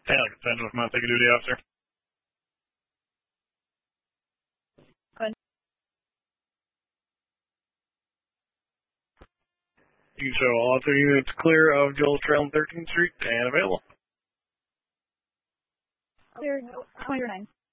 Hey, Los Angeles Mount, take a duty officer. You can show all 3 units clear of Joel Trail and 13th Street and available. Clear, 109.